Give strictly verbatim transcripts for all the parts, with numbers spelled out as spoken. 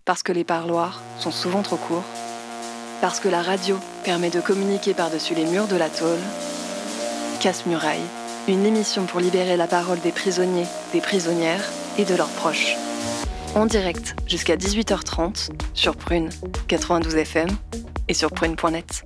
Parce que les parloirs sont souvent trop courts. Parce que la radio permet de communiquer par-dessus les murs de la tôle. Casse-Muraille, une émission pour libérer la parole des prisonniers, des prisonnières et de leurs proches. En direct jusqu'à dix-huit heures trente sur Prune quatre-vingt-douze F M et sur prune point net.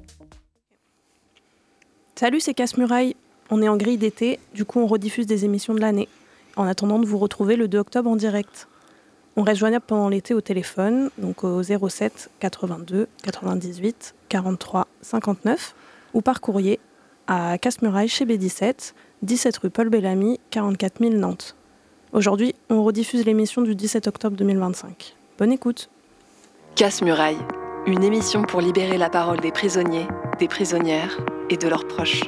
Salut, c'est Casse-Muraille. On est en grille d'été, du coup on rediffuse des émissions de l'année, en attendant de vous retrouver le deux octobre en direct. On reste joignable pendant l'été au téléphone, donc au zéro sept quatre-vingt-deux quatre-vingt-dix-huit quarante-trois cinquante-neuf, ou par courrier à Casse-Muraille chez B dix-sept, dix-sept rue Paul Bellamy, quarante-quatre mille Nantes. Aujourd'hui, on rediffuse l'émission du dix-sept octobre deux mille vingt-cinq. Bonne écoute. Casse-Muraille, une émission pour libérer la parole des prisonniers, des prisonnières et de leurs proches.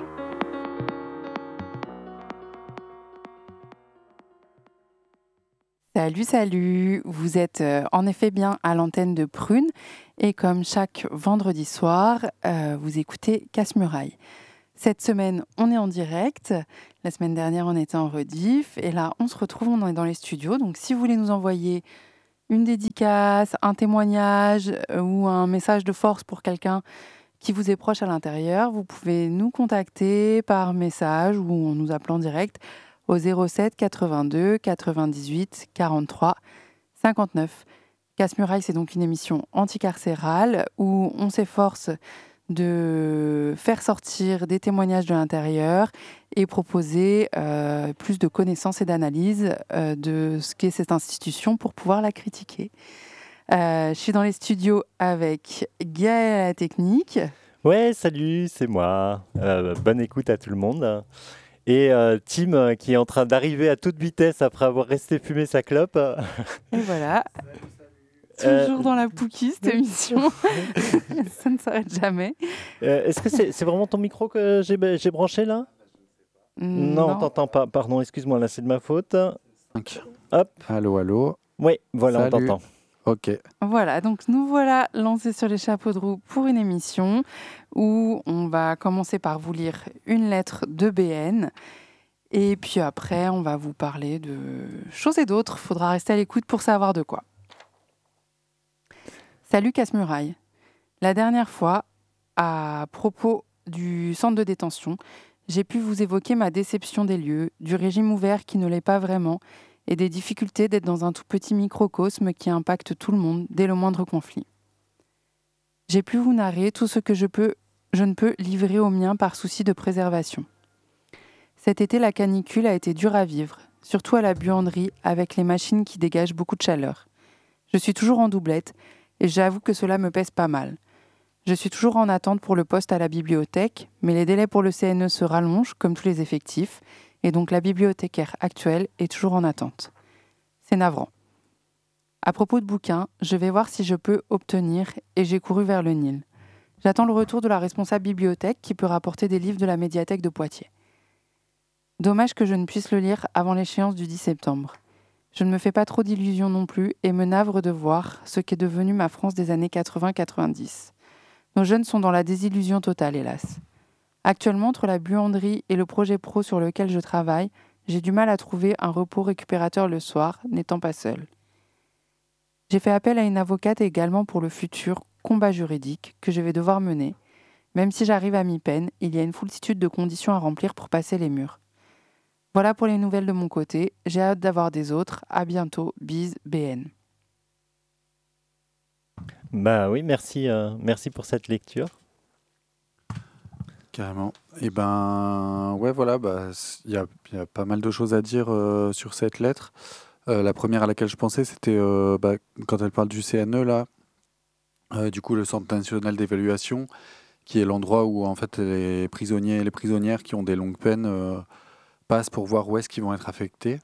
Salut, salut, vous êtes euh, en effet bien à l'antenne de Prune et comme chaque vendredi soir, euh, vous écoutez Casse-Muraille. Cette semaine, on est en direct, la semaine dernière on était en rediff et là on se retrouve, on est dans les studios, donc si vous voulez nous envoyer une dédicace, un témoignage euh, ou un message de force pour quelqu'un qui vous est proche à l'intérieur, vous pouvez nous contacter par message ou en nous appelant en direct au zéro sept quatre-vingt-deux quatre-vingt-dix-huit quarante-trois cinquante-neuf. Casse-Muraille, c'est donc une émission anticarcérale où on s'efforce de faire sortir des témoignages de l'intérieur et proposer euh, plus de connaissances et d'analyse euh, de ce qu'est cette institution pour pouvoir la critiquer. Euh, je suis dans les studios avec Gaël à la technique. Ouais, salut, c'est moi. Euh, bonne écoute à tout le monde. Et euh, Tim euh, qui est en train d'arriver à toute vitesse après avoir resté fumer sa clope. Et voilà. Euh, Toujours dans la Pouki, cette émission. Ça ne s'arrête jamais. Euh, est-ce que c'est, c'est vraiment ton micro que j'ai, j'ai branché là ? Non, on t'entend pas. Pardon, excuse-moi, là c'est de ma faute. cinq. Hop. Allô, allô. Oui, voilà, Salut. on t'entend. Ok. Voilà, donc nous voilà lancés sur les chapeaux de roue pour une émission où on va commencer par vous lire une lettre de B N. Et puis après, on va vous parler de choses et d'autres. Faudra rester à l'écoute pour savoir de quoi. Salut Casse-Muraille. La dernière fois, à propos du centre de détention, j'ai pu vous évoquer ma déception des lieux, du régime ouvert qui ne l'est pas vraiment, et des difficultés d'être dans un tout petit microcosme qui impacte tout le monde dès le moindre conflit. J'ai pu vous narrer tout ce que je peux, je ne peux livrer aux miens par souci de préservation. Cet été, la canicule a été dure à vivre, surtout à la buanderie avec les machines qui dégagent beaucoup de chaleur. Je suis toujours en doublette et j'avoue que cela me pèse pas mal. Je suis toujours en attente pour le poste à la bibliothèque, mais les délais pour le C N E se rallongent comme tous les effectifs, et donc la bibliothécaire actuelle est toujours en attente. C'est navrant. À propos de bouquins, je vais voir si je peux obtenir et j'ai couru vers le Nil. J'attends le retour de la responsable bibliothèque qui peut rapporter des livres de la médiathèque de Poitiers. Dommage que je ne puisse le lire avant l'échéance du dix septembre. Je ne me fais pas trop d'illusions non plus et me navre de voir ce qu'est devenue ma France des années quatre-vingts quatre-vingt-dix. Nos jeunes sont dans la désillusion totale, hélas. Actuellement, entre la buanderie et le projet pro sur lequel je travaille, j'ai du mal à trouver un repos récupérateur le soir, n'étant pas seule. J'ai fait appel à une avocate également pour le futur combat juridique que je vais devoir mener. Même si j'arrive à mi-peine, il y a une foultitude de conditions à remplir pour passer les murs. Voilà pour les nouvelles de mon côté. J'ai hâte d'avoir des autres. À bientôt. Bise, B N. Bah oui, merci, euh, merci pour cette lecture. Carrément. Et ben, ouais, voilà, bah, il y a, y a pas mal de choses à dire euh, sur cette lettre. Euh, la première à laquelle je pensais, c'était euh, bah, quand elle parle du C N E, là, euh, du coup, le Centre national d'évaluation, qui est l'endroit où, en fait, les prisonniers et les prisonnières qui ont des longues peines euh, passent pour voir où est-ce qu'ils vont être affectés.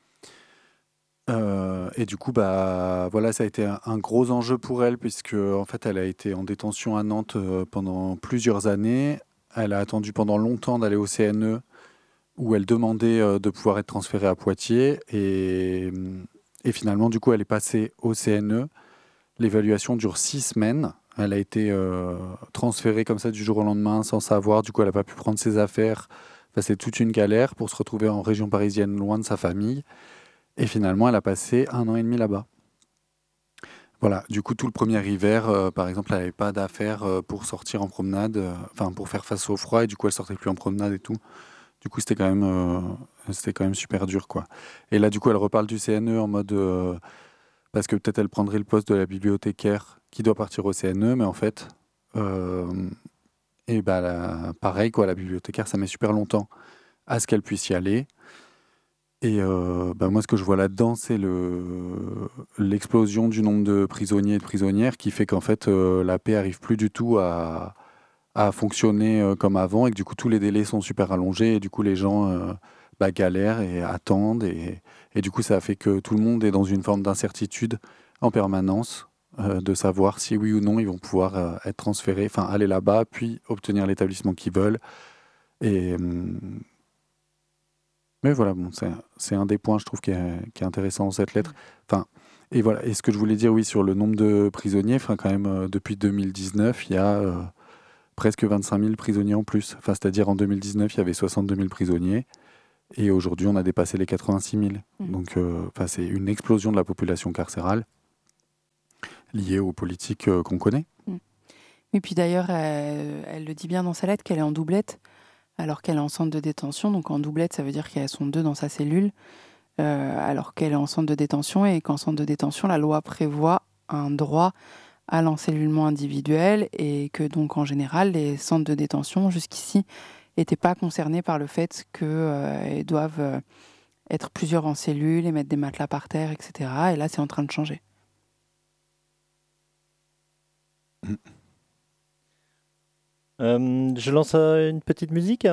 Euh, et du coup, bah, voilà, ça a été un, un gros enjeu pour elle, puisque, en fait, elle a été en détention à Nantes euh, pendant plusieurs années. Elle a attendu pendant longtemps d'aller au C N E, où elle demandait euh, de pouvoir être transférée à Poitiers. Et, et finalement, du coup, elle est passée au C N E. L'évaluation dure six semaines. Elle a été euh, transférée comme ça du jour au lendemain, sans savoir. Du coup, elle n'a pas pu prendre ses affaires. Enfin, c'est toute une galère pour se retrouver en région parisienne, loin de sa famille. Et finalement, elle a passé un an et demi là-bas. Voilà, du coup, tout le premier hiver, euh, par exemple, elle n'avait pas d'affaires euh, pour sortir en promenade, euh, enfin, pour faire face au froid, et du coup, elle sortait plus en promenade et tout. Du coup, c'était quand même, euh, c'était quand même super dur, quoi. Et là, du coup, elle reparle du C N E en mode, euh, parce que peut-être elle prendrait le poste de la bibliothécaire qui doit partir au C N E, mais en fait, euh, et bah, la- pareil, quoi, la bibliothécaire, ça met super longtemps à ce qu'elle puisse y aller. Et euh, bah, moi, ce que je vois là-dedans, c'est le, l'explosion du nombre de prisonniers et de prisonnières qui fait qu'en fait, euh, la paix arrive plus du tout à, à fonctionner euh, comme avant et que du coup, tous les délais sont super allongés et du coup, les gens euh, bah, galèrent et attendent. Et, et du coup, ça fait que tout le monde est dans une forme d'incertitude en permanence euh, de savoir si oui ou non ils vont pouvoir euh, être transférés, enfin aller là-bas, puis obtenir l'établissement qu'ils veulent. Et, hum, mais voilà, bon, c'est, c'est un des points, je trouve, qui est, qui est intéressant dans cette lettre. Enfin, et voilà. Et ce que je voulais dire, oui, sur le nombre de prisonniers, enfin, quand même, euh, depuis deux mille dix-neuf, il y a euh, presque vingt-cinq mille prisonniers en plus. Enfin, c'est-à-dire en deux mille dix-neuf, il y avait soixante-deux mille prisonniers, et aujourd'hui, on a dépassé les quatre-vingt-six mille. Mmh. Donc, euh, enfin, c'est une explosion de la population carcérale liée aux politiques euh, qu'on connaît. Et puis d'ailleurs, elle, elle le dit bien dans sa lettre qu'elle est en doublette, alors qu'elle est en centre de détention. Donc en doublette, ça veut dire qu'elles sont deux dans sa cellule, euh, alors qu'elle est en centre de détention, et qu'en centre de détention, la loi prévoit un droit à l'encellulement individuel, et que donc en général, les centres de détention, jusqu'ici, n'étaient pas concernés par le fait qu'ils euh, doivent euh, être plusieurs en cellule et mettre des matelas par terre, et cetera. Et là, c'est en train de changer. Euh, je lance euh, une petite musique.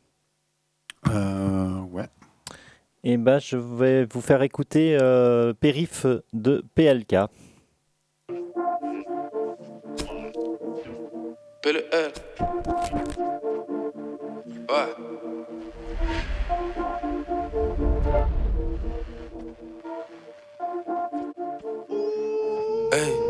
Euh, ouais. Et ben, je vais vous faire écouter euh, Périph de P L K. P L L. Ouais. Hey.